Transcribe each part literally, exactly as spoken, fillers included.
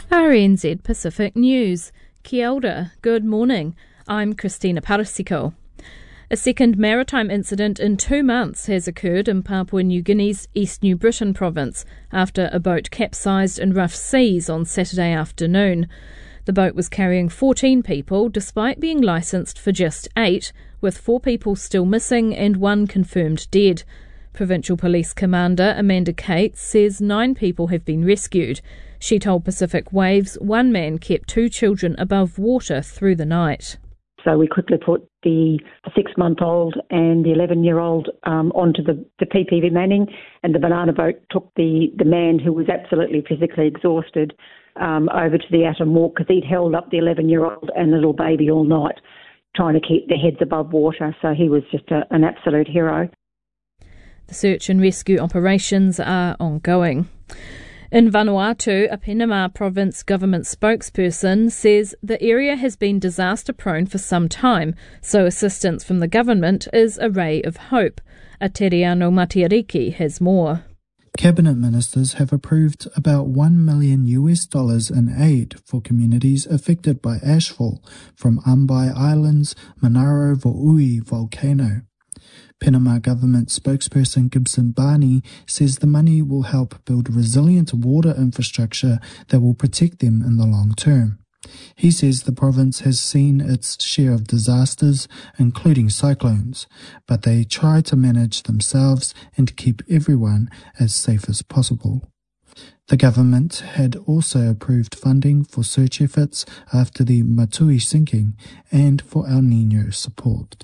R N Z Pacific News. Kia ora, good morning. I'm Christina Parasiko. A second maritime incident in two months has occurred in Papua New Guinea's East New Britain province after a boat capsized in rough seas on Saturday afternoon. The boat was carrying fourteen people despite being licensed for just eight, with four people still missing and one confirmed dead. Provincial Police Commander Amanda Cates says nine people have been rescued. She told Pacific Waves one man kept two children above water through the night. So we quickly put the six-month-old and the eleven-year-old um, onto the, the P P V Manning, and the banana boat took the, the man who was absolutely physically exhausted um, over to the Atom Walk because he'd held up the eleven-year-old and the little baby all night trying to keep their heads above water. So he was just a, an absolute hero. The search and rescue operations are ongoing. In Vanuatu, a Penama province government spokesperson says the area has been disaster-prone for some time, so assistance from the government is a ray of hope. Ateriano Matiariki has more. Cabinet ministers have approved about one million U S dollars in aid for communities affected by ashfall from Ambai Island's Manaro Vo'ui volcano. Penama government spokesperson Gibson Barney says the money will help build resilient water infrastructure that will protect them in the long term. He says the province has seen its share of disasters, including cyclones, but they try to manage themselves and keep everyone as safe as possible. The government had also approved funding for search efforts after the Matui sinking and for El Niño support.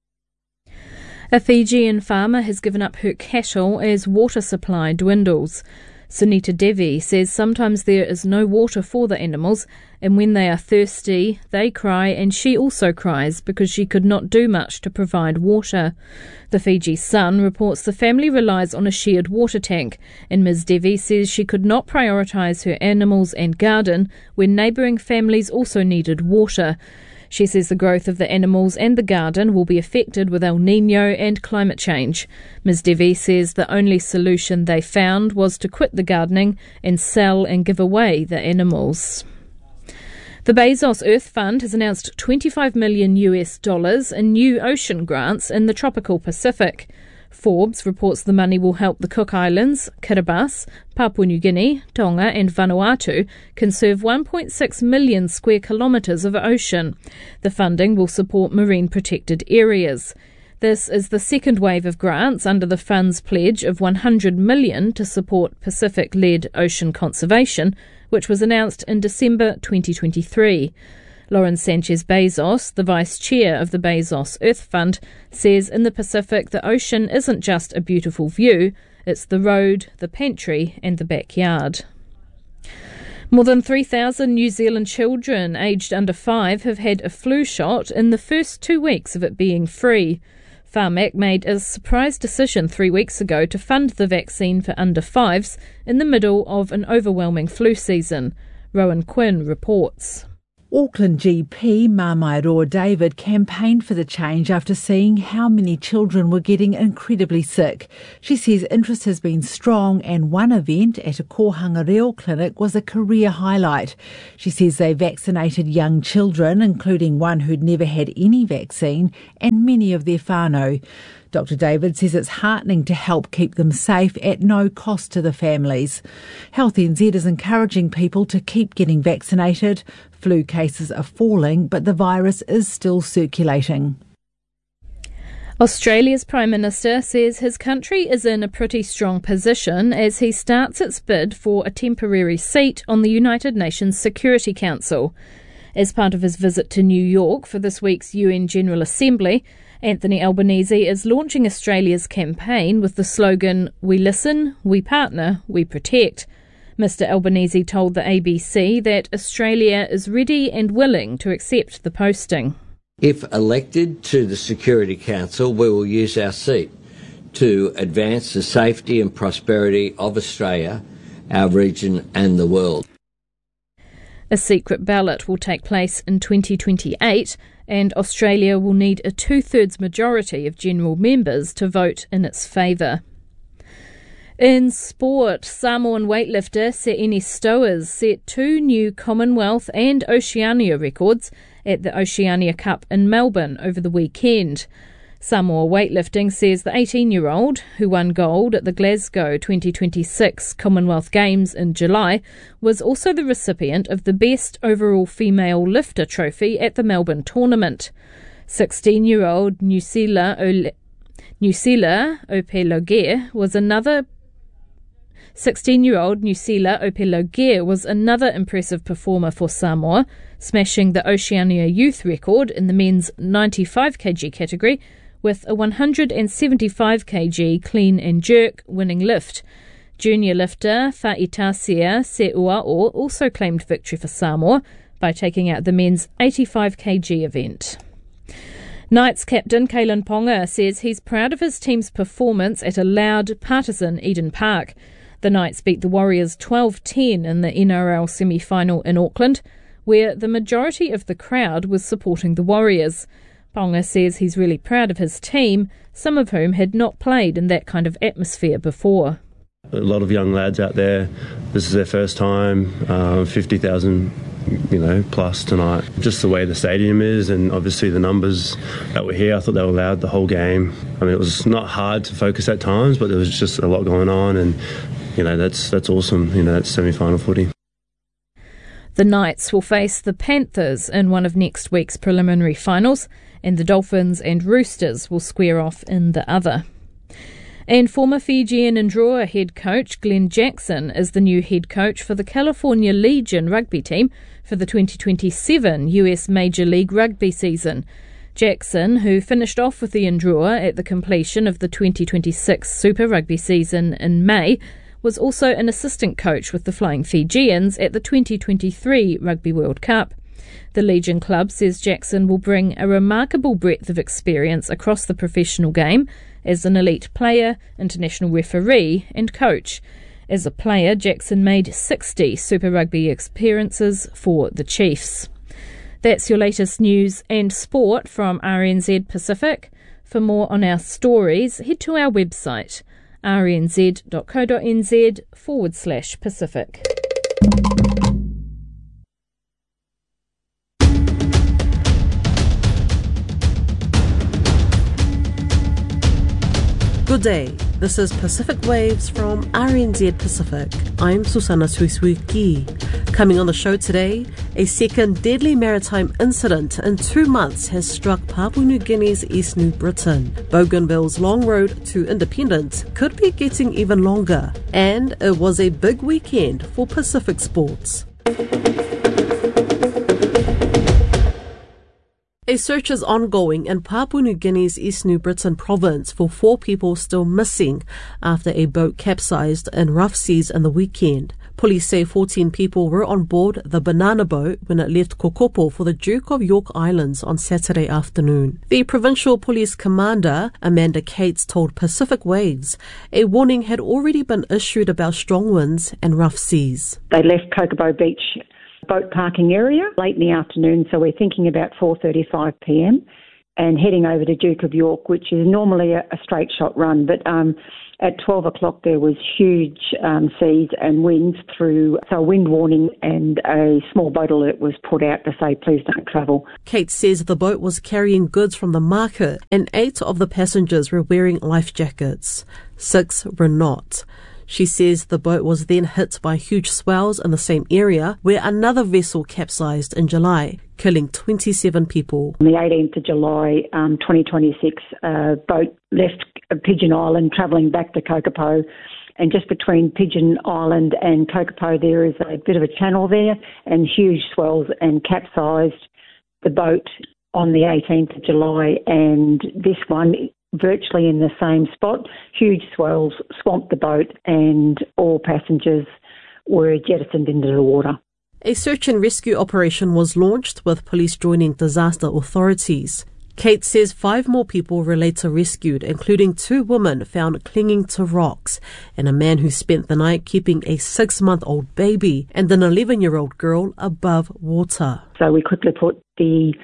A Fijian farmer has given up her cattle as water supply dwindles. Sunita Devi says sometimes there is no water for the animals, and when they are thirsty, they cry, and she also cries because she could not do much to provide water. The Fiji Sun reports the family relies on a shared water tank, and Miz Devi says she could not prioritise her animals and garden when neighbouring families also needed water. She says the growth of the animals and the garden will be affected with El Niño and climate change. Miz Devi says the only solution they found was to quit the gardening and sell and give away the animals. The Bezos Earth Fund has announced twenty-five million U S dollars in new ocean grants in the tropical Pacific. Forbes reports the money will help the Cook Islands, Kiribati, Papua New Guinea, Tonga and Vanuatu conserve one point six million square kilometres of ocean. The funding will support marine protected areas. This is the second wave of grants under the fund's pledge of one hundred million dollars to support Pacific-led ocean conservation, which was announced in December twenty twenty-three. Lauren Sanchez Bezos, the vice chair of the Bezos Earth Fund, says in the Pacific the ocean isn't just a beautiful view, it's the road, the pantry and the backyard. More than three thousand New Zealand children aged under five have had a flu shot in the first two weeks of it being free. Pharmac made a surprise decision three weeks ago to fund the vaccine for under fives in the middle of an overwhelming flu season. Rowan Quinn reports. Auckland G P Mamaeroa David campaigned for the change after seeing how many children were getting incredibly sick. She says interest has been strong and one event at a Kohanga Reo clinic was a career highlight. She says they vaccinated young children, including one who'd never had any vaccine, and many of their whānau. Doctor David says it's heartening to help keep them safe at no cost to the families. Health N Z is encouraging people to keep getting vaccinated. Flu cases are falling, but the virus is still circulating. Australia's Prime Minister says his country is in a pretty strong position as he starts its bid for a temporary seat on the United Nations Security Council. As part of his visit to New York for this week's U N General Assembly, Anthony Albanese is launching Australia's campaign with the slogan, "We listen, we partner, we protect." Mister Albanese told the A B C that Australia is ready and willing to accept the posting. If elected to the Security Council, we will use our seat to advance the safety and prosperity of Australia, our region and the world. A secret ballot will take place in twenty twenty-eight, and Australia will need a two-thirds majority of general members to vote in its favour. In sport, Samoan weightlifter Se'ini Stowers set two new Commonwealth and Oceania records at the Oceania Cup in Melbourne over the weekend. Samoa Weightlifting says the eighteen-year-old, who won gold at the Glasgow twenty twenty-six Commonwealth Games in July, was also the recipient of the Best Overall Female Lifter trophy at the Melbourne tournament. sixteen-year-old Nusila Ole- Nusila Opelogere was another sixteen-year-old Nusila Opelogere was another impressive performer for Samoa, smashing the Oceania youth record in the men's ninety-five kilogram category with a one hundred seventy-five kilogram clean and jerk winning lift. Junior lifter Faitasia Se'ua'o also claimed victory for Samoa by taking out the men's eighty-five kilogram event. Knights captain Kalyn Ponga says he's proud of his team's performance at a loud, partisan Eden Park. The Knights beat the Warriors twelve ten in the N R L semi-final in Auckland, where the majority of the crowd was supporting the Warriors. Ponga says he's really proud of his team, some of whom had not played in that kind of atmosphere before. A lot of young lads out there, this is their first time, uh, fifty thousand you know, plus tonight. Just the way the stadium is and obviously the numbers that were here, I thought they were loud the whole game. I mean, it was not hard to focus at times, but there was just a lot going on and, you know, that's that's awesome, you know, that's semi-final footy. The Knights will face the Panthers in one of next week's preliminary finals, and the Dolphins and Roosters will square off in the other. And former Fijian and Drua head coach Glenn Jackson is the new head coach for the California Legion rugby team for the twenty twenty-seven U S Major League Rugby season. Jackson, who finished off with the Drua at the completion of the twenty twenty-six Super Rugby season in May, was also an assistant coach with the Flying Fijians at the twenty twenty-three Rugby World Cup. The Legion club says Jackson will bring a remarkable breadth of experience across the professional game as an elite player, international referee and coach. As a player, Jackson made sixty Super Rugby appearances for the Chiefs. That's your latest news and sport from R N Z Pacific. For more on our stories, head to our website, rnz.co.nz forward slash Pacific. Good day, this is Pacific Waves from R N Z Pacific. I'm Susana Suisuiki. Coming on the show today, a second deadly maritime incident in two months has struck Papua New Guinea's East New Britain. Bougainville's long road to independence could be getting even longer. And it was a big weekend for Pacific sports. A search is ongoing in Papua New Guinea's East New Britain province for four people still missing after a boat capsized in rough seas in the weekend. Police say fourteen people were on board the Banana boat when it left Kokopo for the Duke of York Islands on Saturday afternoon. The Provincial Police Commander, Amanda Cates, told Pacific Waves a warning had already been issued about strong winds and rough seas. They left Kokopo Beach boat parking area late in the afternoon, so we're thinking about four thirty-five p.m. and heading over to Duke of York, which is normally a, a straight shot run, but um, at twelve o'clock there was huge um, seas and winds through, so a wind warning and a small boat alert was put out to say please don't travel. Kate says the boat was carrying goods from the market and eight of the passengers were wearing life jackets. Six were not. She says the boat was then hit by huge swells in the same area where another vessel capsized in July, killing twenty-seven people. On the eighteenth of July, um, twenty twenty-six, a boat left Pigeon Island travelling back to Kokopo, and just between Pigeon Island and Kokopo there is a bit of a channel there and huge swells and capsized the boat on the eighteenth of July, and this one virtually in the same spot. Huge swells swamped the boat and all passengers were jettisoned into the water. A search and rescue operation was launched with police joining disaster authorities. Kate says five more people were later rescued, including two women found clinging to rocks and a man who spent the night keeping a six-month-old baby and an eleven-year-old girl above water. So we quickly put the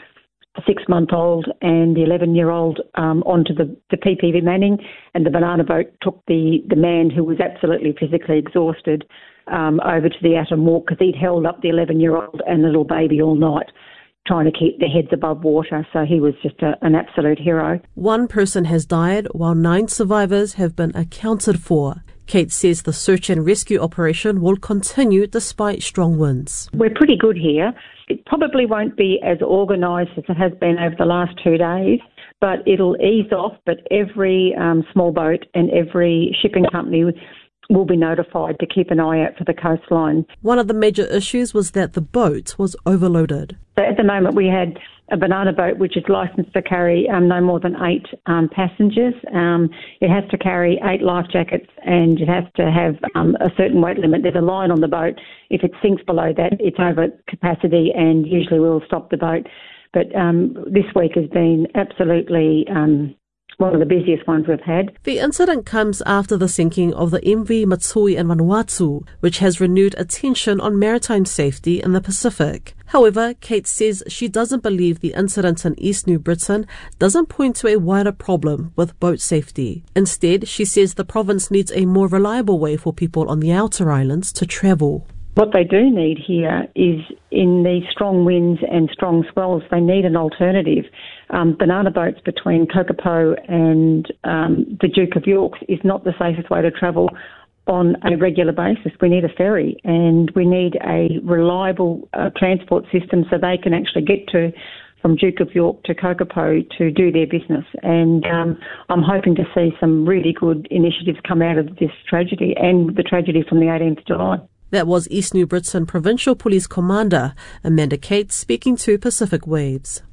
six-month-old and the eleven-year-old um, onto the, the P P V Manning, and the banana boat took the, the man who was absolutely physically exhausted um, over to the Atom Walk because he'd held up the eleven-year-old and the little baby all night, trying to keep their heads above water. So he was just a, an absolute hero. One person has died while nine survivors have been accounted for. Kate says the search and rescue operation will continue despite strong winds. We're pretty good here. It probably won't be as organised as it has been over the last two days, but it'll ease off. But every um, small boat and every shipping company will be notified to keep an eye out for the coastline. One of the major issues was that the boat was overloaded. So at the moment we had a banana boat which is licensed to carry um, no more than eight um, passengers. Um, it has to carry eight life jackets and it has to have um, a certain weight limit. There's a line on the boat. If it sinks below that, it's over capacity and usually we'll stop the boat. But um, this week has been absolutely um, one of the busiest ones we've had. The incident comes after the sinking of the M V Matsui in Vanuatu, which has renewed attention on maritime safety in the Pacific. However, Kate says she doesn't believe the incident in East New Britain doesn't point to a wider problem with boat safety. Instead, she says the province needs a more reliable way for people on the outer islands to travel. What they do need here is, in these strong winds and strong swells, they need an alternative. Um, banana boats between Kokopo and um, the Duke of York is not the safest way to travel on a regular basis. We need a ferry and we need a reliable uh, transport system so they can actually get to from Duke of York to Kokopo to do their business. And um, I'm hoping to see some really good initiatives come out of this tragedy and the tragedy from the eighteenth of July. That was East New Britain Provincial Police Commander Amanda Cates speaking to Pacific Waves.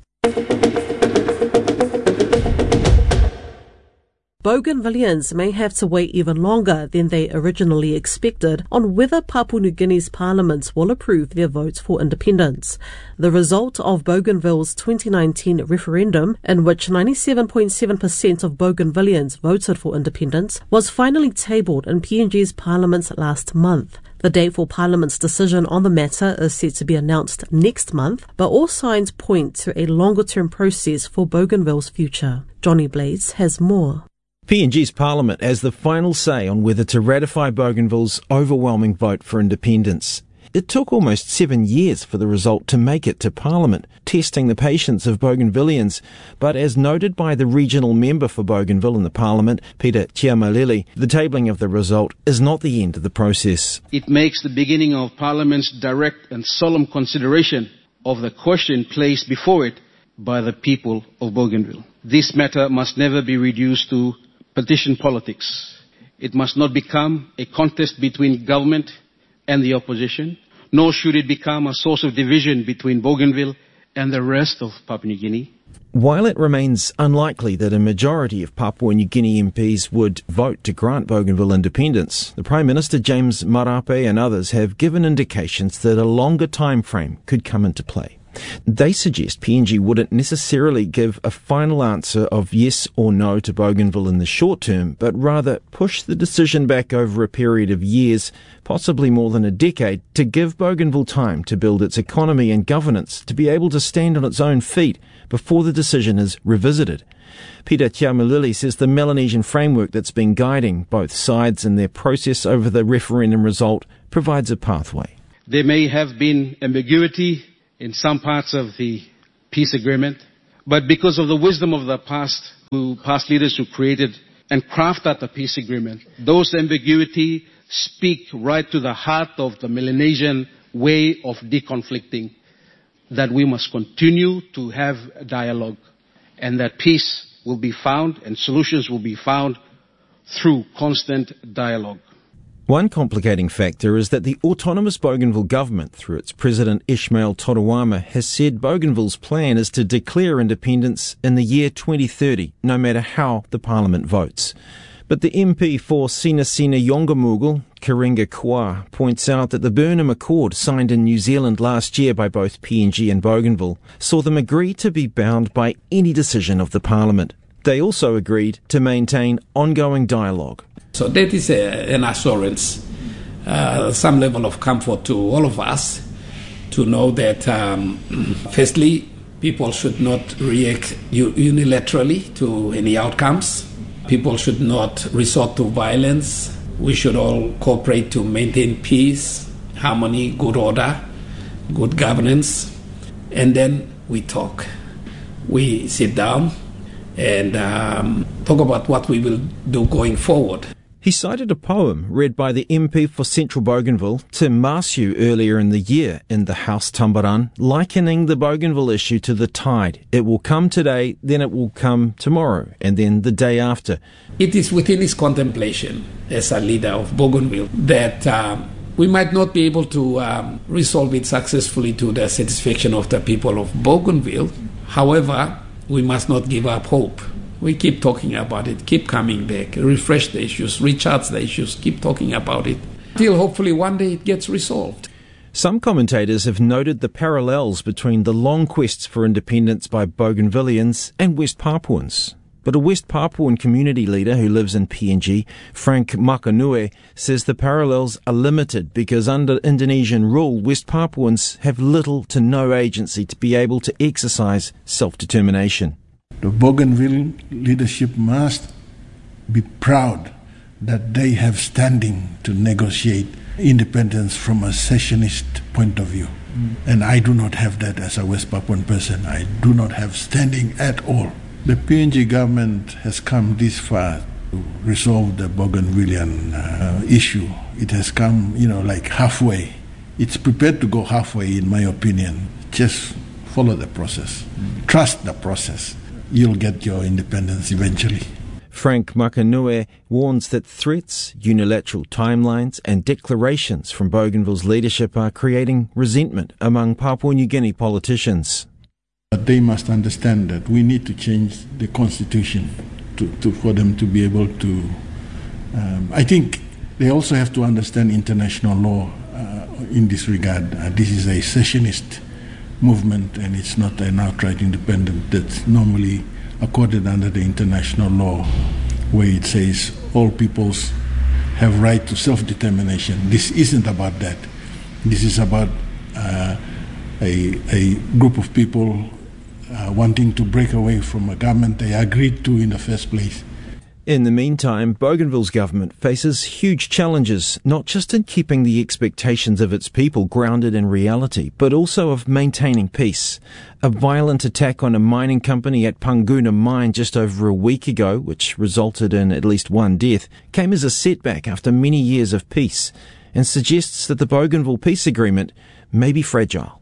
Bougainvilleans may have to wait even longer than they originally expected on whether Papua New Guinea's parliament will approve their votes for independence. The result of Bougainville's twenty nineteen referendum, in which ninety-seven point seven percent of Bougainvilleans voted for independence, was finally tabled in P N G's parliament last month. The date for Parliament's decision on the matter is set to be announced next month, but all signs point to a longer-term process for Bougainville's future. Johnny Blades has more. P N G's Parliament has the final say on whether to ratify Bougainville's overwhelming vote for independence. It took almost seven years for the result to make it to Parliament, testing the patience of Bougainvilleans. But as noted by the regional member for Bougainville in the Parliament, Peter Chiamalili, the tabling of the result is not the end of the process. It makes the beginning of Parliament's direct and solemn consideration of the question placed before it by the people of Bougainville. This matter must never be reduced to petition politics. It must not become a contest between government and the opposition, nor should it become a source of division between Bougainville and the rest of Papua New Guinea. While it remains unlikely that a majority of Papua New Guinea M Ps would vote to grant Bougainville independence, the Prime Minister James Marape and others have given indications that a longer time frame could come into play. They suggest P N G wouldn't necessarily give a final answer of yes or no to Bougainville in the short term, but rather push the decision back over a period of years, possibly more than a decade, to give Bougainville time to build its economy and governance to be able to stand on its own feet before the decision is revisited. Peter Chiamalili says the Melanesian framework that's been guiding both sides in their process over the referendum result provides a pathway. There may have been ambiguity in some parts of the peace agreement, but because of the wisdom of the past, who past leaders who created and crafted the peace agreement, those ambiguity speak right to the heart of the Melanesian way of deconflicting, that we must continue to have a dialogue and that peace will be found and solutions will be found through constant dialogue. One complicating factor is that the autonomous Bougainville government, through its president Ismail Toruama, has said Bougainville's plan is to declare independence in the year twenty thirty, no matter how the parliament votes. But the M P for Sina Sina Yongamugul, Karenga Kwa, points out that the Burnham Accord signed in New Zealand last year by both P N G and Bougainville saw them agree to be bound by any decision of the parliament. They also agreed to maintain ongoing dialogue. So that is a, an assurance, uh, some level of comfort to all of us to know that, um, firstly, People should not react unilaterally to any outcomes. People should not resort to violence. We should all cooperate to maintain peace, harmony, good order, good governance. And then we talk. We sit down and um, talk about what we will do going forward. He cited a poem read by the M P for Central Bougainville, Tim Marsu, earlier in the year in the House Tambaran, likening the Bougainville issue to the tide. It will come today, then it will come tomorrow, and then the day after. It is within his contemplation as a leader of Bougainville that um, we might not be able to um, resolve it successfully to the satisfaction of the people of Bougainville. However, we must not give up hope. We keep talking about it, keep coming back, refresh the issues, recharge the issues, keep talking about it, till hopefully one day it gets resolved. Some commentators have noted the parallels between the long quests for independence by Bougainvilleans and West Papuans. But a West Papuan community leader who lives in P N G, Frank Makanue, says the parallels are limited because under Indonesian rule, West Papuans have little to no agency to be able to exercise self-determination. The Bougainville leadership must be proud that they have standing to negotiate independence from a secessionist point of view. Mm. And I do not have that as a West Papuan person. I do not have standing at all. The P N G government has come this far to resolve the Bougainvillean uh, issue. It has come, you know, like halfway. It's prepared to go halfway, in my opinion. Just follow the process. Mm. Trust the process. You'll get your independence eventually. Frank Makanue warns that threats, unilateral timelines and declarations from Bougainville's leadership are creating resentment among Papua New Guinea politicians. But they must understand that we need to change the constitution to, to, for them to be able to... Um, I think they also have to understand international law uh, in this regard. Uh, this is a secessionist movement, and it's not an outright independence that's normally accorded under the international law, where it says all peoples have right to self-determination. This isn't about that. This is about uh, a, a group of people uh, wanting to break away from a government they agreed to in the first place. In the meantime, Bougainville's government faces huge challenges, not just in keeping the expectations of its people grounded in reality, but also of maintaining peace. A violent attack on a mining company at Panguna Mine just over a week ago, which resulted in at least one death, came as a setback after many years of peace, and suggests that the Bougainville peace agreement may be fragile.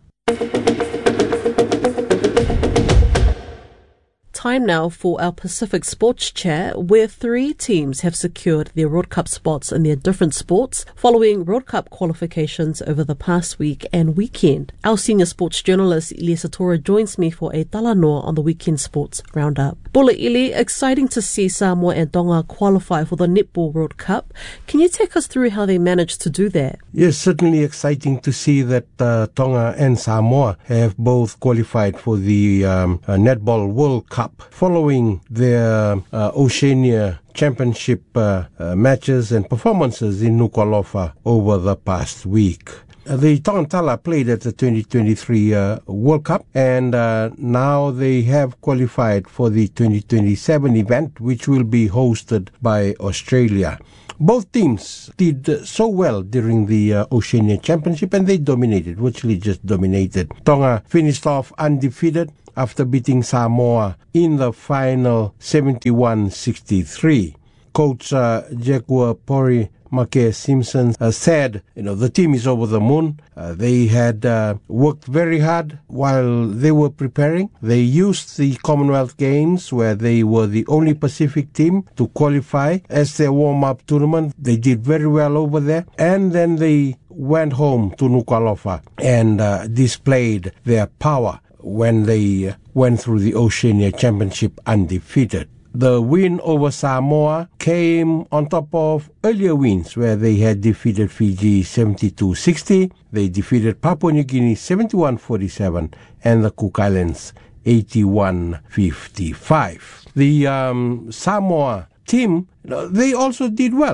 Time now for our Pacific Sports Chat, where three teams have secured their World Cup spots in their different sports following World Cup qualifications over the past week and weekend. Our senior sports journalist Ili Satora joins me for a talanoa on the weekend sports roundup. Bula Ili, exciting to see Samoa and Tonga qualify for the Netball World Cup. Can you take us through how they managed to do that? Yes, certainly exciting to see that uh, Tonga and Samoa have both qualified for the um, uh, Netball World Cup following their uh, Oceania Championship uh, uh, matches and performances in Nuku'alofa over the past week. Uh, the Tongantala played at the twenty twenty-three uh, World Cup, and uh, now they have qualified for the twenty twenty-seven event, which will be hosted by Australia. Both teams did so well during the uh, Oceania Championship, and they dominated, virtually just dominated. Tonga finished off undefeated after beating Samoa in the final seventy-one sixty-three. Coach uh, Jekua Pori Make Simpson uh, said, you know, the team is over the moon. Uh, they had uh, worked very hard while they were preparing. They used the Commonwealth Games, where they were the only Pacific team, to qualify as their warm-up tournament. They did very well over there. And then they went home to Nuku'alofa and uh, displayed their power when they went through the Oceania Championship undefeated. The win over Samoa came on top of earlier wins where they had defeated Fiji seventy-two sixty, they defeated Papua New Guinea seventy-one forty-seven, and the Cook Islands eighty-one fifty-five. The um, Samoa team, they also did well.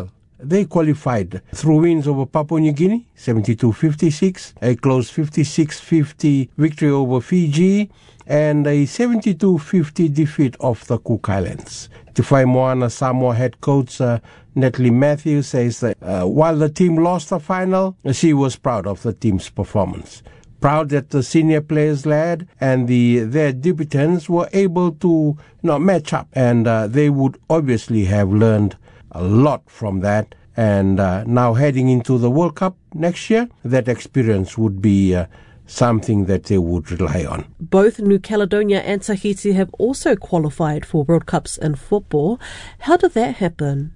they qualified through wins over Papua New Guinea, seventy-two fifty-six, a close fifty-six fifty victory over Fiji, and a seventy-two fifty defeat of the Cook Islands. Te Whai Moana Samoa head coach uh, Natalie Matthews says that uh, while the team lost the final, she was proud of the team's performance. Proud that the senior players led and the their debutants were able to you know, match up, and uh, they would obviously have learned a lot from that. And uh, now heading into the World Cup next year, that experience would be uh, something that they would rely on. Both New Caledonia and Tahiti have also qualified for World Cups in football. How did that happen?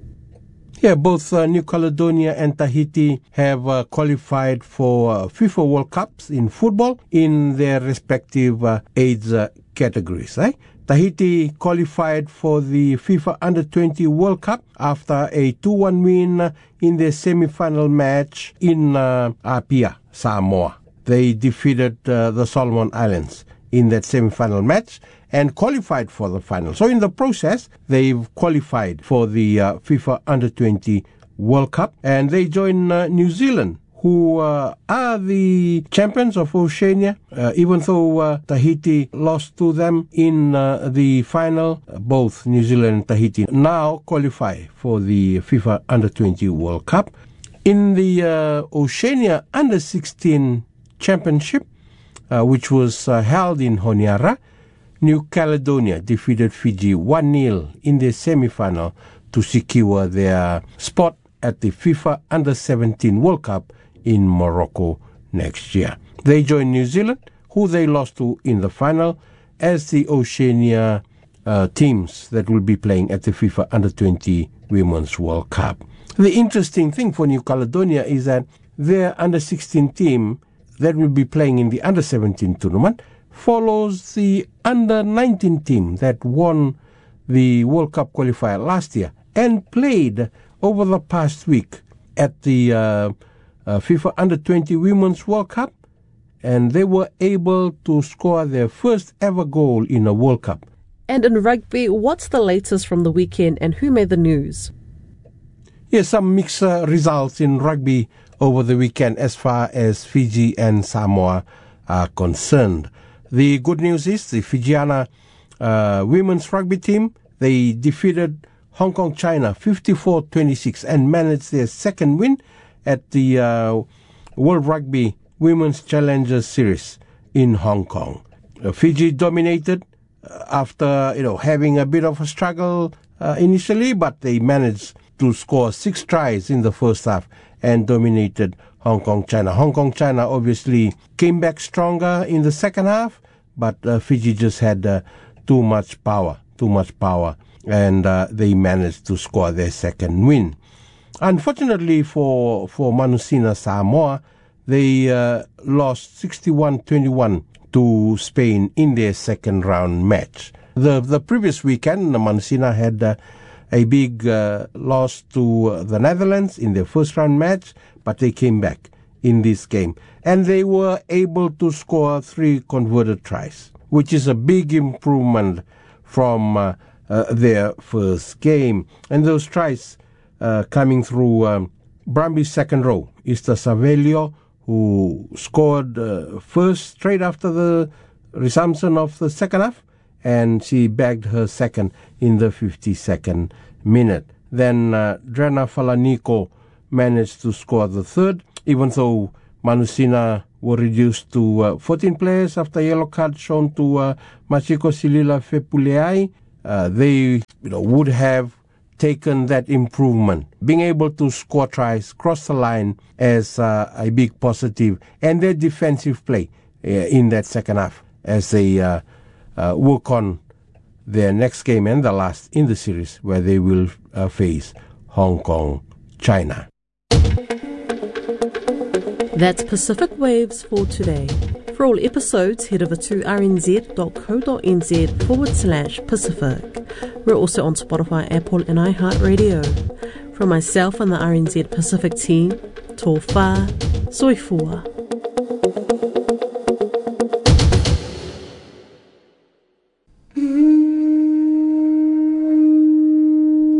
Yeah, both uh, New Caledonia and Tahiti have uh, qualified for uh, FIFA World Cups in football in their respective uh, age uh, categories. Eh? Tahiti qualified for the FIFA Under twenty World Cup after a two one win in their semi-final match in uh, Apia, Samoa. They defeated uh, the Solomon Islands in that semi-final match and qualified for the final. So in the process, they've qualified for the uh, FIFA Under twenty World Cup, and they join uh, New Zealand, who uh, are the champions of Oceania. Uh, even though uh, Tahiti lost to them in uh, the final, uh, both New Zealand and Tahiti now qualify for the FIFA Under twenty World Cup. In the uh, Oceania Under sixteen Championship, uh, which was uh, held in Honiara, New Caledonia defeated Fiji one nil in the semi-final to secure their spot at the FIFA Under seventeen World Cup in Morocco next year. They join New Zealand, who they lost to in the final, as the Oceania uh, teams that will be playing at the FIFA Under twenty Women's World Cup. The interesting thing for New Caledonia is that their Under sixteen team that will be playing in the Under seventeen tournament follows the Under nineteen team that won the World Cup qualifier last year and played over the past week at the uh, uh, FIFA Under twenty Women's World Cup, and they were able to score their first ever goal in a World Cup. And in rugby, what's the latest from the weekend and who made the news? Yes, some mixed uh, results in rugby over the weekend as far as Fiji and Samoa are concerned. The good news is the Fijiana uh, women's rugby team, they defeated Hong Kong China fifty-four twenty-six and managed their second win at the uh, World Rugby Women's Challengers Series in Hong Kong. Uh, Fiji dominated uh, after you know having a bit of a struggle uh, initially, but they managed to score six tries in the first half and dominated Hong Kong China. Hong Kong China obviously came back stronger in the second half, but uh, Fiji just had uh, too much power, too much power, and uh, they managed to score their second win. Unfortunately for for Manusina Samoa, they uh, lost sixty-one twenty-one to Spain in their second round match. The the previous weekend, Manusina had uh, a big uh, loss to uh, the Netherlands in their first round match, but they came back in this game. And they were able to score three converted tries, which is a big improvement from uh, uh, their first game. And those tries uh, coming through um, Brumby's second row, Ista Savelio, who scored uh, first straight after the resumption of the second half, and she bagged her second in the fifty-second minute. Then uh, Drena Falaniko managed to score the third, even though Manusina were reduced to uh, fourteen players after yellow card shown to uh, Machiko Silila Fepuleai. Uh, they you know, would have taken that improvement, being able to score tries, cross the line as uh, a big positive, and their defensive play uh, in that second half as they uh, uh, work on their next game and the last in the series, where they will uh, face Hong Kong China. That's Pacific Waves for today. For all episodes, head over to rnz.co.nz forward slash Pacific. We're also on Spotify, Apple and iHeartRadio. From myself and the R N Z Pacific team, tō whā, soifua.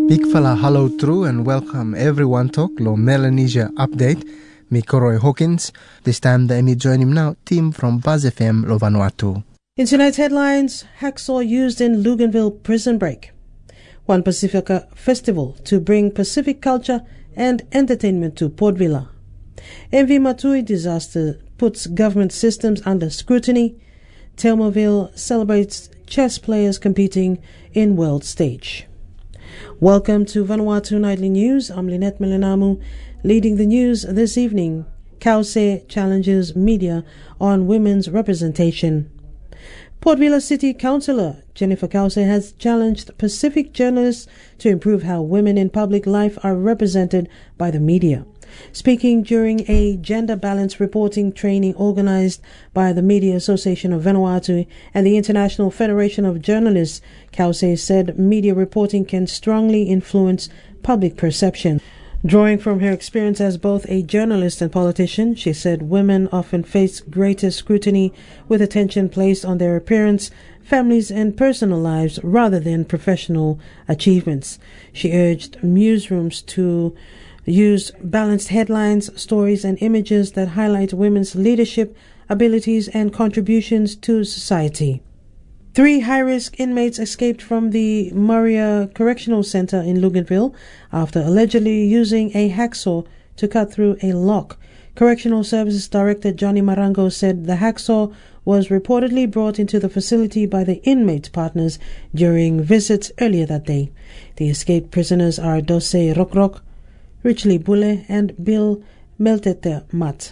Big fella hello true and welcome everyone to lo Melanesia update. Me Koroy Hawkins. This time the me join him now, team from Buzz F M lo Vanuatu. In tonight's headlines, hacksaw used in Luganville prison break. One Pacifica festival to bring Pacific culture and entertainment to Port Vila. M V Matui disaster puts government systems under scrutiny. Telmoville celebrates chess players competing in world stage. Welcome to Vanuatu Nightly News. I'm Lynette Milanamu, leading the news this evening. Kause challenges media on women's representation. Port Vila City Councillor Jennifer Kause has challenged Pacific journalists to improve how women in public life are represented by the media. Speaking during a gender balance reporting training organized by the Media Association of Vanuatu and the International Federation of Journalists, Kause said media reporting can strongly influence public perception. Drawing from her experience as both a journalist and politician, she said women often face greater scrutiny with attention placed on their appearance, families and personal lives rather than professional achievements. She urged newsrooms to use balanced headlines, stories and images that highlight women's leadership, abilities and contributions to society. Three high-risk inmates escaped from the Maria Correctional Center in Luganville after allegedly using a hacksaw to cut through a lock. Correctional Services Director Johnny Marango said the hacksaw was reportedly brought into the facility by the inmates' partners during visits earlier that day. The escaped prisoners are Dose Rokrok, Richley Bule and Bill Meltete Mat.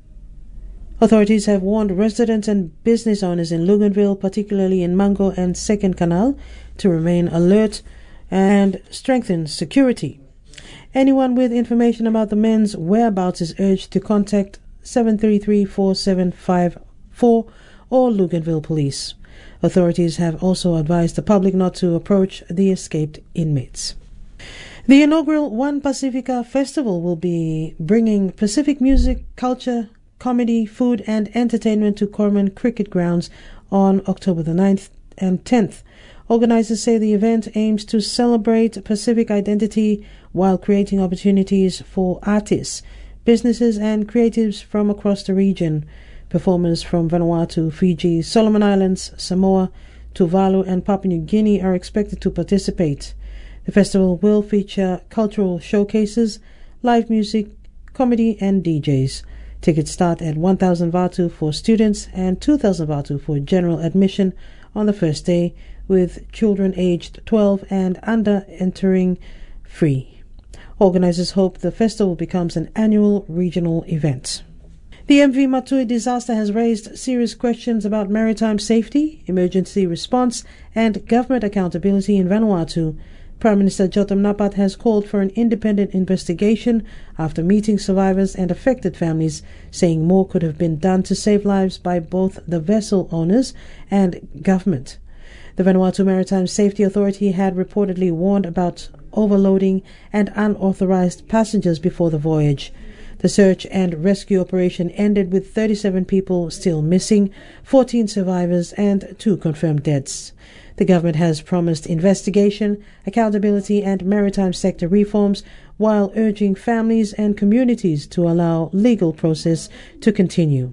Authorities have warned residents and business owners in Luganville, particularly in Mango and Second Canal, to remain alert and strengthen security. Anyone with information about the men's whereabouts is urged to contact seven three three, four seven five four or Luganville Police. Authorities have also advised the public not to approach the escaped inmates. The inaugural One Pacifica Festival will be bringing Pacific music, culture, comedy, food and entertainment to Corman Cricket Grounds on October the ninth and tenth. Organizers say the event aims to celebrate Pacific identity while creating opportunities for artists, businesses and creatives from across the region. Performers from Vanuatu, Fiji, Solomon Islands, Samoa, Tuvalu and Papua New Guinea are expected to participate. The festival will feature cultural showcases, live music, comedy and D Js. Tickets start at one thousand Vatu for students and two thousand Vatu for general admission on the first day, with children aged twelve and under entering free. Organizers hope the festival becomes an annual regional event. The M V Matui disaster has raised serious questions about maritime safety, emergency response and government accountability in Vanuatu. Prime Minister Jotam Napat has called for an independent investigation after meeting survivors and affected families, saying more could have been done to save lives by both the vessel owners and government. The Vanuatu Maritime Safety Authority had reportedly warned about overloading and unauthorized passengers before the voyage. The search and rescue operation ended with thirty-seven people still missing, fourteen survivors and two confirmed deaths. The government has promised investigation, accountability and maritime sector reforms while urging families and communities to allow legal process to continue.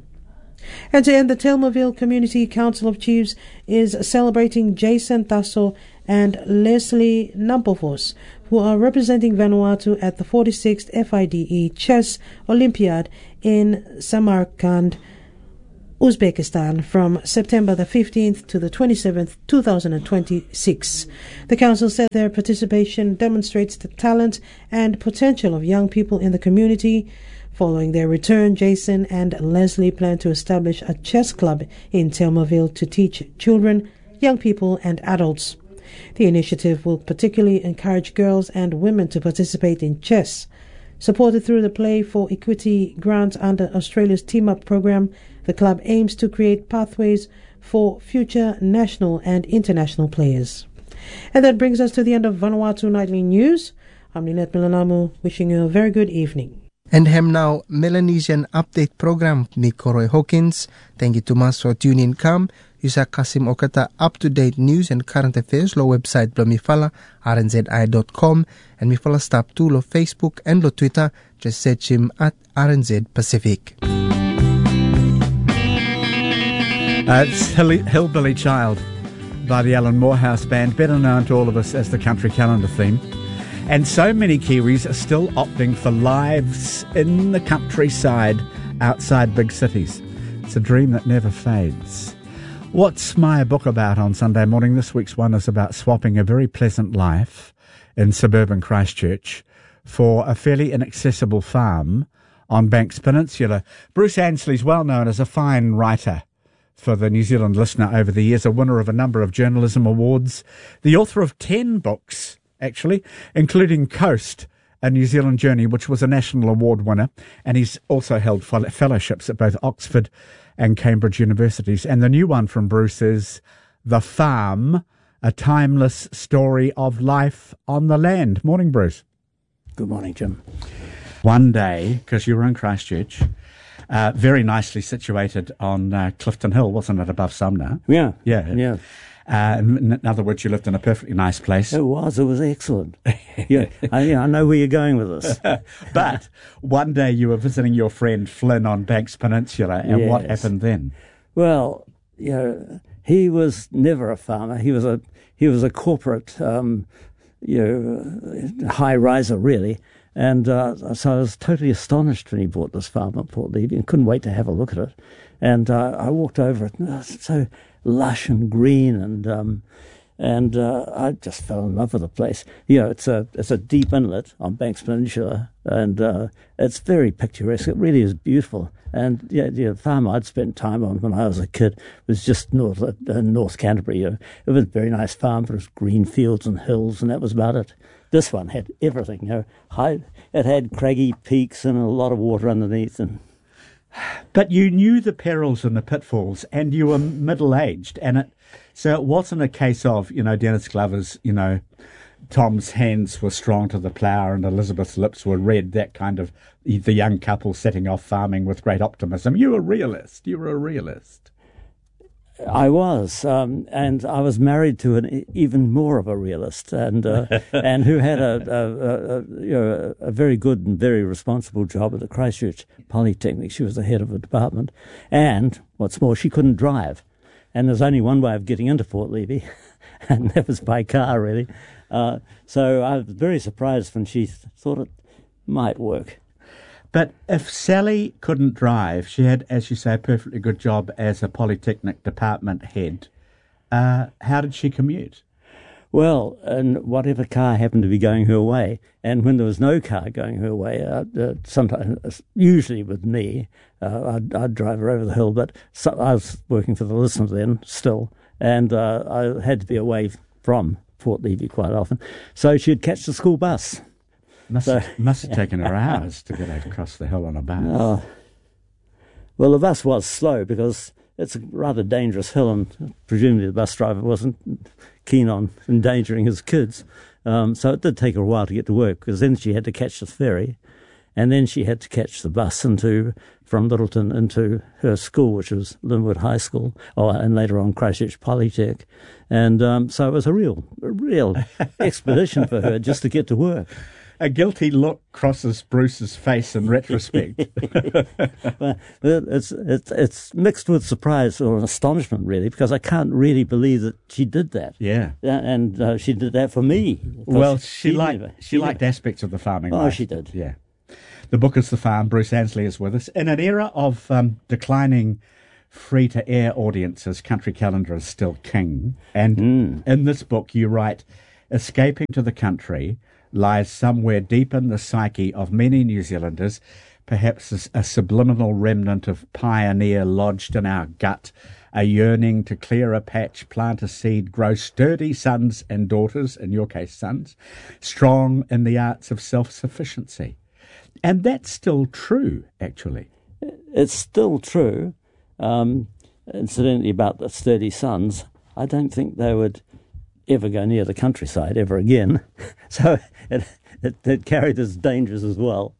And to end, the Telmoville Community Council of Chiefs is celebrating Jason Tasso and Leslie Nampofos, who are representing Vanuatu at the forty-sixth F I D E Chess Olympiad in Samarkand, Uzbekistan from September the fifteenth to the twenty-seventh, two thousand twenty-six. The council said their participation demonstrates the talent and potential of young people in the community. Following their return, Jason and Leslie plan to establish a chess club in Telmoville to teach children, young people and adults. The initiative will particularly encourage girls and women to participate in chess. Supported through the Play for Equity grant under Australia's Team Up program, the club aims to create pathways for future national and international players. And that brings us to the end of Vanuatu Nightly News. I'm Lynette Milanamu, wishing you a very good evening. And hem now Melanesian Update Program mi Koroi Hawkins. Thank you to mas for tuning come. Yusa Kasim Okata up-to-date news and current affairs lo website blo mi fala r n z i dot com and mi fala stop to lo Facebook and lo Twitter. Just search him at R N Z Pacific. Uh, it's Hill- Hillbilly Child by the Alan Morehouse Band, better known to all of us as the Country Calendar theme. And so many Kiwis are still opting for lives in the countryside outside big cities. It's a dream that never fades. What's my book about on Sunday morning? This week's one is about swapping a very pleasant life in suburban Christchurch for a fairly inaccessible farm on Banks Peninsula. Bruce Ansley's well known as a fine writer for the New Zealand Listener over the years, a winner of a number of journalism awards, the author of ten books, actually, including Coast, A New Zealand Journey, which was a national award winner, and he's also held fellowships at both Oxford and Cambridge universities. And the new one from Bruce is The Farm, A Timeless Story of Life on the Land. Morning, Bruce. Good morning, Jim. One day, because you were in Christchurch, uh, very nicely situated on uh, Clifton Hill, wasn't it, above Sumner? Yeah. Yeah. Yeah. Uh, in other words, you lived in a perfectly nice place. It was. It was excellent. Yeah, I, yeah, I know where you're going with this. But one day you were visiting your friend Flynn on Banks Peninsula, and yes. What happened then? Well, you know, he was never a farmer. He was a he was a corporate, um, you know, high riser really. And uh, so I was totally astonished when he bought this farm at Port Levy and couldn't wait to have a look at it. And uh, I walked over it, and it was so lush and green, and um, and uh, I just fell in love with the place. You know, it's a it's a deep inlet on Banks Peninsula, and uh, it's very picturesque. It really is beautiful. And yeah, the farm I'd spent time on when I was a kid was just north uh, North Canterbury. You know, it was a very nice farm, but it was green fields and hills, and that was about it. This one had everything. You know, high, it had craggy peaks and a lot of water underneath, and. But you knew the perils and the pitfalls, and you were middle-aged, and it so it wasn't a case of, you know, Dennis Glover's, you know, Tom's hands were strong to the plough and Elizabeth's lips were red, that kind of the young couple setting off farming with great optimism. You were a realist. You were a realist. I was, um, and I was married to an even more of a realist, and uh, and who had a, a, a, you know, a very good and very responsible job at the Christchurch Polytechnic. She was the head of a department, and what's more, she couldn't drive, and there's only one way of getting into Port Levy, and that was by car, really. Uh, so I was very surprised when she thought it might work. But if Sally couldn't drive, she had, as you say, a perfectly good job as a Polytechnic department head. Uh, how did she commute? Well, and whatever car happened to be going her way, and when there was no car going her way, uh, uh, sometimes, usually with me, uh, I'd, I'd drive her over the hill. But so, I was working for the Listener then, still, and uh, I had to be away from Port Levy quite often, so she'd catch the school bus. Must, so, have, must have taken her hours to get across the hill on a bus. Oh. Well, the bus was slow because it's a rather dangerous hill, and presumably the bus driver wasn't keen on endangering his kids. Um, so it did take her a while to get to work, because then she had to catch the ferry, and then she had to catch the bus into from Littleton into her school, which was Linwood High School, oh, and later on Christchurch Polytech. And um, so it was a real, a real expedition for her just to get to work. A guilty look crosses Bruce's face in retrospect. Well, it's, it's it's mixed with surprise or astonishment, really, because I can't really believe that she did that. Yeah, and uh, she did that for me. Well, she, she liked never, she, she liked never. aspects of the farming Oh, life. she did. Yeah. The book is The Farm. Bruce Ansley is with us. In an era of um, declining free-to-air audiences, Country Calendar is still king. And mm. in this book, you write, escaping to the country lies somewhere deep in the psyche of many New Zealanders, perhaps a, a subliminal remnant of pioneer lodged in our gut, a yearning to clear a patch, plant a seed, grow sturdy sons and daughters, in your case sons, strong in the arts of self-sufficiency. And that's still true, actually. It's still true. Um, incidentally, about the sturdy sons, I don't think they would ever go near the countryside ever again. So it, it, it carried its dangers as well.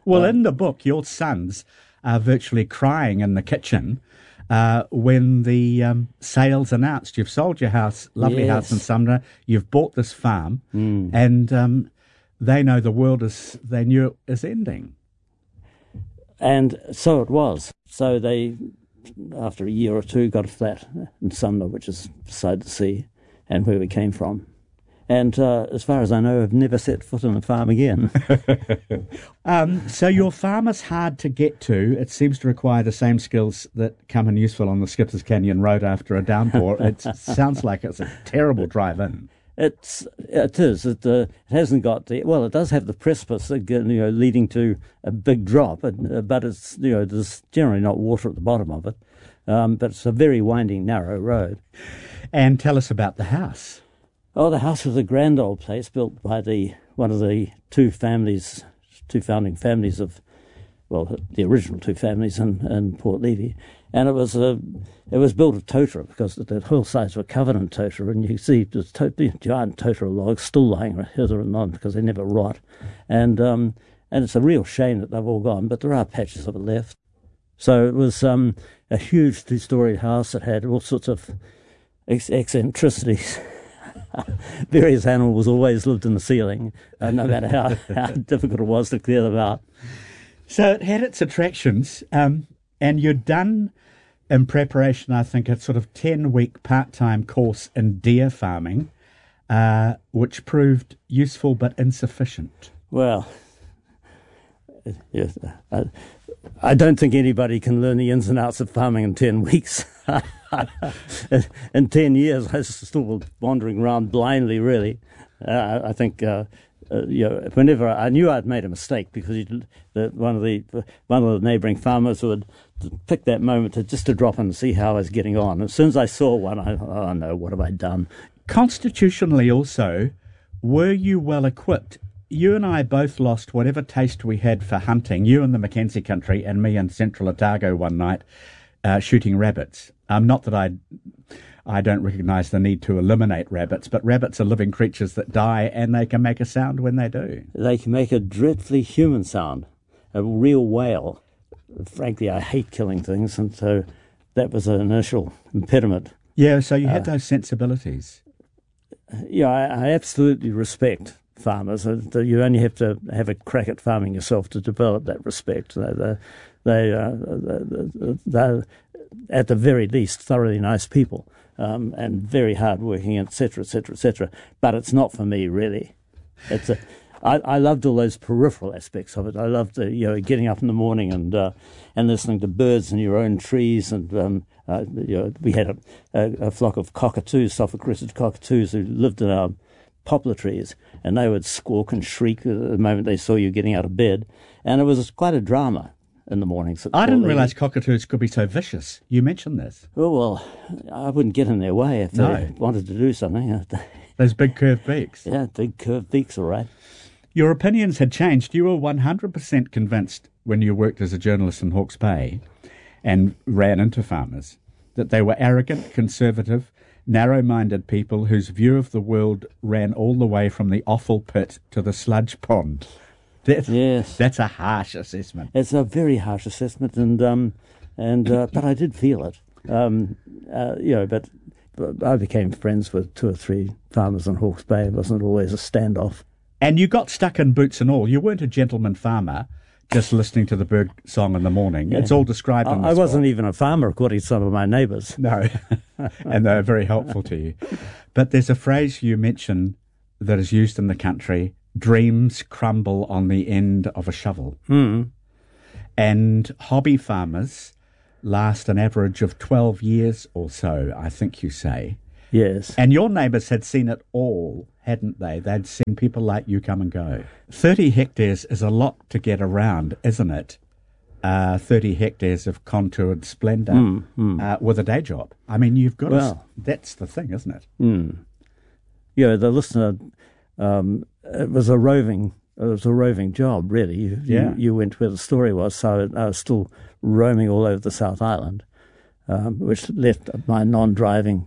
Well, Um, in the book, your sons are virtually crying in the kitchen uh, when the um, sale's announced. You've sold your house, lovely Yes. house in Sumner. You've bought this farm, Mm. and um, they know the world is they knew it is ending. And so it was. So they, after a year or two, got a flat in Sumner, which is beside the sea, and where we came from. And uh, as far as I know, I've never set foot on a farm again. Um, so your farm is hard to get to. It seems to require the same skills that come in useful on the Skippers Canyon Road after a downpour. It sounds like it's a terrible drive in. It's it is. It, uh, it hasn't got the well. It does have the precipice, uh, you know, leading to a big drop, uh, but it's you know there's generally not water at the bottom of it. Um, but it's a very winding, narrow road. And tell us about the house. Oh, the house was a grand old place built by the one of the two families, two founding families of, well, the original two families in, in Port Levy, and it was a, it was built of totara because the hillsides were covered in totara, and you can see the to- giant totara logs still lying hither and on because they never rot, and um, and it's a real shame that they've all gone, but there are patches of it left. So it was um, a huge two-storey house that had all sorts of ex- eccentricities. Various animals always lived in the ceiling, uh, no matter how, how difficult it was to clear them out. So it had its attractions, um, and you'd done in preparation, I think, a sort of ten-week part-time course in deer farming, uh, which proved useful but insufficient. Well, yes, I, I don't think anybody can learn the ins and outs of farming in ten weeks. In ten years, I was still wandering around blindly, really. Uh, I think, uh, uh, you know, whenever I knew I'd made a mistake because he, the, one of the one of the neighbouring farmers would pick that moment to just to drop in and see how I was getting on. As soon as I saw one, I, oh no, what have I done? Constitutionally also, were you well equipped? You and I both lost whatever taste we had for hunting, you in the Mackenzie country and me in Central Otago one night, uh, shooting rabbits. Um, not that I I don't recognise the need to eliminate rabbits, but rabbits are living creatures that die and they can make a sound when they do. They can make a dreadfully human sound, a real wail. Frankly, I hate killing things, and so that was an initial impediment. Yeah, so you had Uh, those sensibilities. Yeah, I, I absolutely respect farmers. Uh, You only have to have a crack at farming yourself to develop that respect. They, they, they, uh, they, they're, at the very least, thoroughly nice people um, and very hard-working, et cetera, et cetera, et cetera. But it's not for me, really. It's a, I, I loved all those peripheral aspects of it. I loved the, you know, getting up in the morning and uh, and listening to birds in your own trees. And um, uh, you know, we had a, a, a flock of cockatoos, Sophic-crested cockatoos, who lived in our poplar trees, and they would squawk and shriek the moment they saw you getting out of bed. And it was quite a drama in the mornings. I didn't realise cockatoos could be so vicious. You mentioned this. Oh, well, I wouldn't get in their way if No. they wanted to do something. Those big curved beaks. Yeah, big curved beaks, all right. Your opinions had changed. You were one hundred percent convinced when you worked as a journalist in Hawke's Bay and ran into farmers that they were arrogant, conservative, narrow-minded people whose view of the world ran all the way from the offal pit to the sludge pond. That, yes. That's a harsh assessment. It's a very harsh assessment, and um, and uh, but I did feel it. Um, uh, you know, but, but I became friends with two or three farmers in Hawke's Bay. It wasn't always a standoff. And you got stuck in boots and all. You weren't a gentleman farmer just listening to the bird song in the morning. Yeah. It's all described in I, the I wasn't even a farmer, according to some of my neighbours. No, and they're very helpful to you. But there's a phrase you mention that is used in the country: dreams crumble on the end of a shovel. Mm. And hobby farmers last an average of twelve years or so, I think you say. Yes. And your neighbours had seen it all, hadn't they? They'd seen people like you come and go. thirty hectares is a lot to get around, isn't it? Uh, thirty hectares of contoured splendour Mm, mm. Uh, with a day job. I mean, you've got Well. to... That's the thing, isn't it? Mm. You know, the listener, um, it was a roving... It was a roving job, really. You, Yeah. you, you went where the story was, so I was still roaming all over the South Island, um, which left my non-driving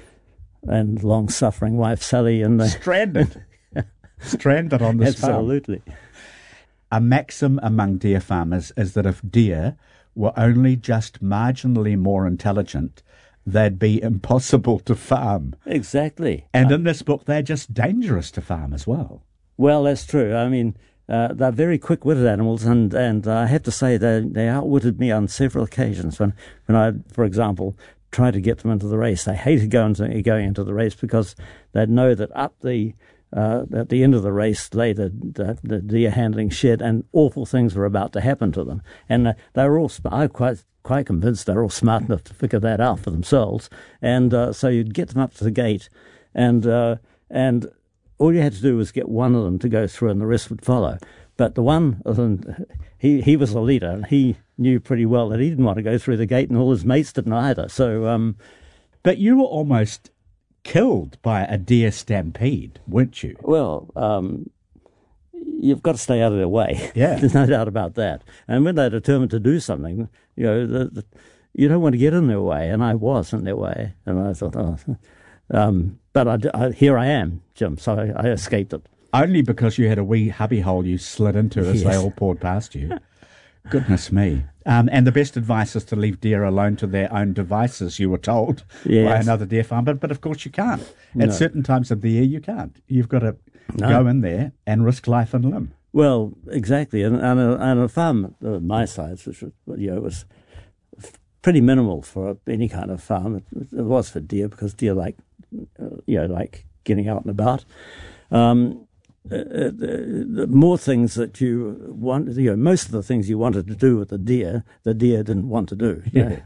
and long-suffering wife, Sally, in the... Stranded. Stranded on the farm. Absolutely. a maxim among deer farmers is that if deer were only just marginally more intelligent, they'd be impossible to farm. Exactly. And uh, in this book, they're just dangerous to farm as well. Well, that's true. I mean, uh, they're very quick-witted animals, and, and I have to say they they outwitted me on several occasions. When, when I, for example, tried to get them into the race, they hated going, to, going into the race because they'd know that up the Uh, at the end of the race lay the, the, the deer handling shed, and awful things were about to happen to them. And uh, they were all, I'm quite quite convinced they were all smart enough to figure that out for themselves. And uh, so you'd get them up to the gate, and uh, and all you had to do was get one of them to go through, and the rest would follow. But the one of them, he he was the leader, and he knew pretty well that he didn't want to go through the gate, and all his mates didn't either. So, um, but you were almost killed by a deer stampede, weren't you? Well, um, you've got to stay out of their way. Yeah. There's no doubt about that. And when they're determined to do something, you know, the, the, you don't want to get in their way, and I was in their way. And I thought, oh, um, but I, I, here I am, Jim, so I, I escaped it. Only because you had a wee hubby hole you slid into as Yes. they all poured past you. Goodness me. Um, and the best advice is to leave deer alone to their own devices, you were told Yes. by another deer farmer. But, but of course you can't. At No. certain times of the year, you can't. You've got to No. go in there and risk life and limb. Well, exactly. And, and, a, and a farm of my size, which was, you know, was pretty minimal for any kind of farm. It, it was for deer because deer like, uh, you know, like getting out and about. Um, Uh, the, the more things that you want, you know, most of the things you wanted to do with the deer, the deer didn't want to do. Yeah.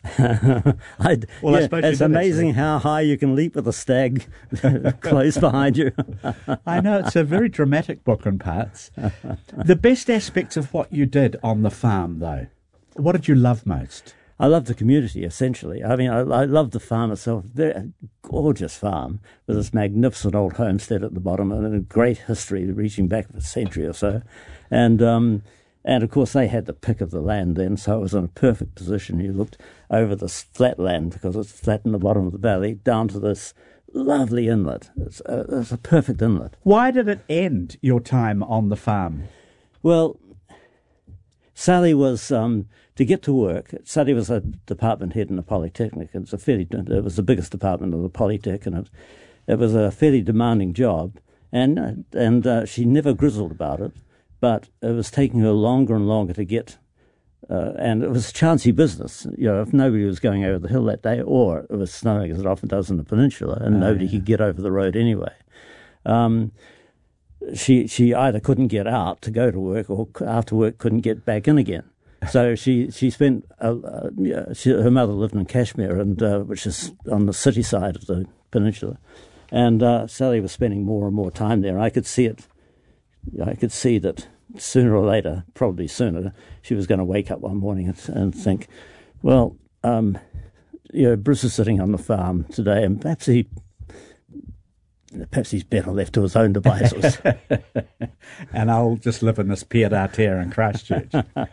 I'd, Well, I yeah, suppose you it's did, amazing actually. how high you can leap with a stag close behind you. I know, it's a very dramatic book in parts. The best aspects of what you did on the farm, though, what did you love most? I love the community, essentially. I mean, I, I love the farm itself. Very a gorgeous farm with this magnificent old homestead at the bottom and a great history reaching back a century or so. And, um, and of course, they had the pick of the land then, so it was in a perfect position. You looked over this flat land, because it's flat in the bottom of the valley, down to this lovely inlet. It's a, it's a perfect inlet. Why did it end, your time on the farm? Well, Sally was, um, to get to work, Sally was a department head in the Polytechnic. It was, a fairly, it was the biggest department of the Polytech, and it, it was a fairly demanding job. And, and uh, she never grizzled about it, but it was taking her longer and longer to get, uh, and it was a chancy business. You know, if nobody was going over the hill that day, or it was snowing, as it often does in the peninsula, and Oh, nobody yeah. could get over the road anyway. Um, she she either couldn't get out to go to work, or after work couldn't get back in again. So she she spent uh, uh, yeah, she, her mother lived in Kashmir, and uh, which is on the city side of the peninsula, and uh, Sally was spending more and more time there. I could see it. I could see that sooner or later, probably sooner, she was going to wake up one morning and, and think, well, um, you know, Bruce is sitting on the farm today, and perhaps he. Perhaps he's better left to his own devices. And I'll just live in this pied a terre in Christchurch.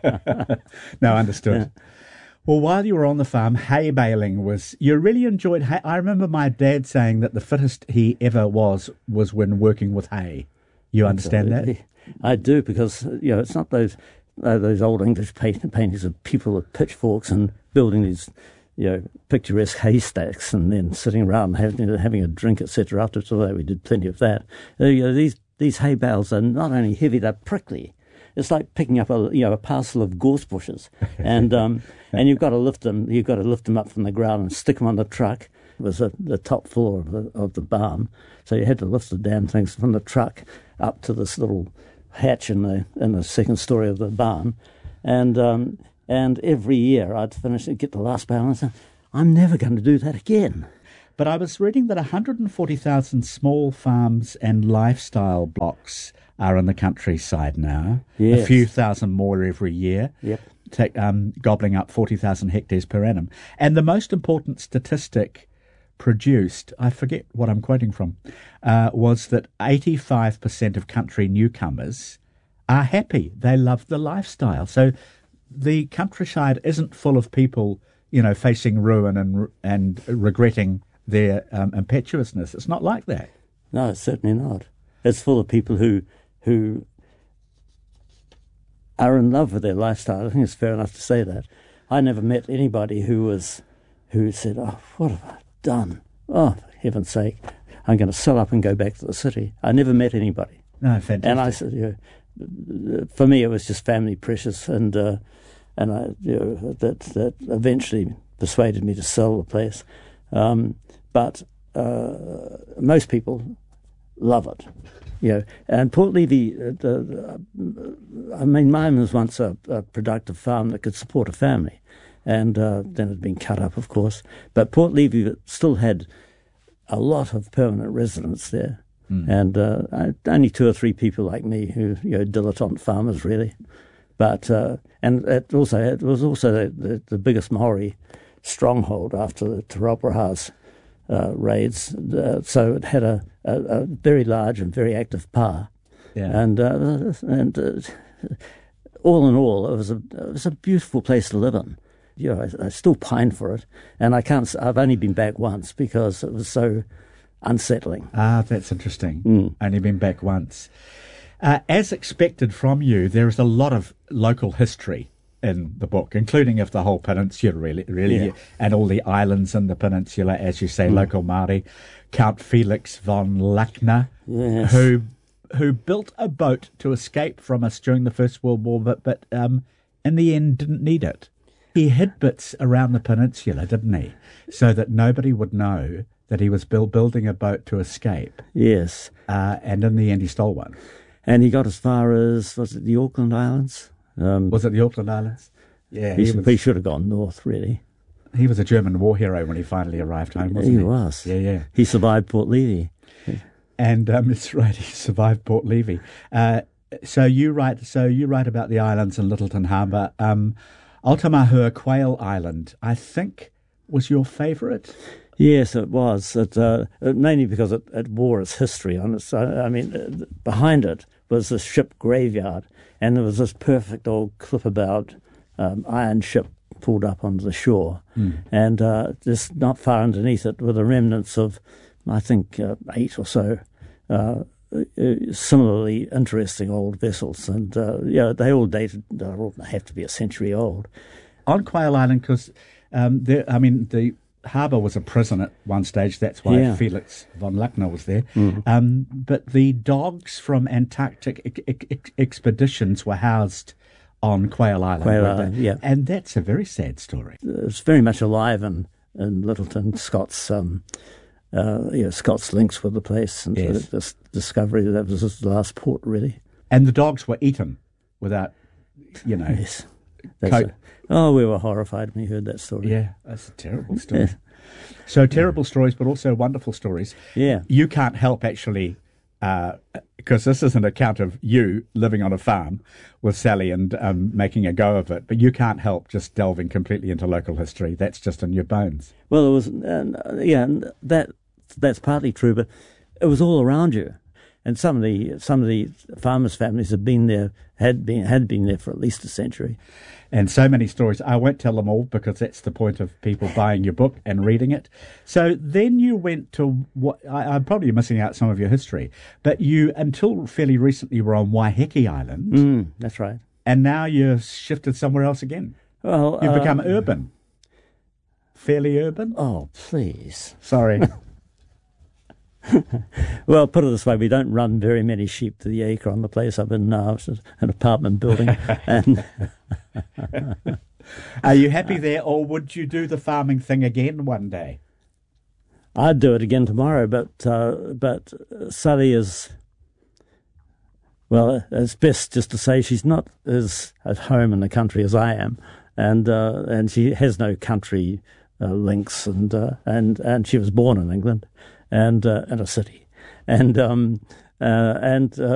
No, understood. Yeah. Well, while you were on the farm, hay baling was, you really enjoyed hay. I remember my dad saying that the fittest he ever was was when working with hay. You understand Absolutely. that? I do, because, you know, it's not those uh, those old English paintings of people with pitchforks and building these, you know, picturesque haystacks and then sitting around having, having a drink, et cetera. After all, we did plenty of that. Uh, you know, these these hay bales are not only heavy, they're prickly. It's like picking up a you know a parcel of gorse bushes, and um, and you've got to lift them. You've got to lift them up from the ground and stick them on the truck. It was a, the top floor of the, of the barn, so you had to lift the damn things from the truck up to this little hatch in the in the second story of the barn, and um, and every year I'd finish and get the last bale and say, I'm never going to do that again. But I was reading that one hundred forty thousand small farms and lifestyle blocks are in the countryside now. Yes. A few thousand more every year. Yep. Take, um, gobbling up forty thousand hectares per annum. And the most important statistic produced, I forget what I'm quoting from, uh, was that eighty-five percent of country newcomers are happy. They love the lifestyle. So the countryside isn't full of people, you know, facing ruin and and regretting their um, impetuousness. It's not like that. No, it's certainly not. It's full of people who who are in love with their lifestyle. I think it's fair enough to say that. I never met anybody who was who said, "Oh, what have I done? Oh, for heaven's sake, I'm going to sell up and go back to the city." I never met anybody. No, fantastic. And I said, you know, for me, it was just family precious, and uh, and I you know, that that eventually persuaded me to sell the place. Um, but uh, most people love it. You know, and Port Levy, uh, the, uh, I mean, mine was once a, a productive farm that could support a family, and uh, then it had been cut up, of course. But Port Levy still had a lot of permanent residents there, mm. and uh, only two or three people like me who, you know, dilettante farmers really. But uh, and it also it was also the, the, the biggest Maori stronghold after the Te Rauparaha's uh, raids, uh, so it had a, a, a very large and very active pa. Yeah. And uh, and uh, all in all, it was a it was a beautiful place to live in. You know, I, I still pine for it, and I can't. I've only been back once because it was so unsettling. Ah, that's interesting. Mm. Only been back once. Uh, as expected from you, there is a lot of local history in the book, including of the whole peninsula, really, really, Yeah. and all the islands in the peninsula, as you say, mm. local Māori. Count Felix von Lachner, yes. who who built a boat to escape from us during the First World War, but but um, in the end didn't need it. He hid bits around the peninsula, didn't he, so that nobody would know that he was build, building a boat to escape. Yes. Uh, and in the end, he stole one. And he got as far as, was it the Auckland Islands? Um, was it the Auckland Islands? Yeah. He, he, was, he should have gone north, really. He was a German war hero when he finally arrived home, wasn't he? He was. Yeah, yeah. He survived Port Levy. And um, it's right, he survived Port Levy. Uh, so you write. So you write about the islands in Littleton Harbour. Um, Altamahua Quail Island, I think, was your favourite. Yes, it was. It, uh, mainly because it, it wore its history on it. So, I mean, uh, behind it was the ship graveyard, and there was this perfect old clipper-bowed um, iron ship pulled up onto the shore, mm. and uh, just not far underneath it were the remnants of, I think, uh, eight or so uh, similarly interesting old vessels, and uh, yeah, they all dated. They all have to be a century old. On Quail Island, because um, I mean, the harbour was a prison at one stage. That's why yeah. Felix von Lachner was there. Mm. Um, but the dogs from Antarctic ex- ex- expeditions were housed on Quail Island. Quail Island, yeah, and that's a very sad story. It's very much alive in in Littleton. Scott's. Um, Uh, you know, Scott's links with the place, and yes. this discovery that was the last port, really. And the dogs were eaten without, you know. Yes. A, oh, we were horrified when we heard that story. Yeah, that's a terrible story. Yeah. So terrible stories, but also wonderful stories. Yeah. You can't help actually, because uh, this is an account of you living on a farm with Sally and um, making a go of it, but you can't help just delving completely into local history. That's just in your bones. Well, it was, uh, yeah, that. That's partly true, but it was all around you, and some of the some of the farmers' families had been there, had been had been there for at least a century, and so many stories. I won't tell them all because that's the point of people buying your book and reading it. So then you went to what I, I'm probably missing out some of your history, but you until fairly recently were on Waiheke Island. Mm, that's right, and now you've shifted somewhere else again. Well, you've uh, become urban, fairly urban. Oh, please, sorry. Well, put it this way, we don't run very many sheep to the acre on the place I'm in now. It's an apartment building. And are you happy there, or would you do the farming thing again one day? I'd do it again tomorrow, but uh, but Sally is, well, it's best just to say she's not as at home in the country as I am, and uh, and she has no country uh, links, and uh, and and she was born in England. And uh, in a city, and um, uh, and uh,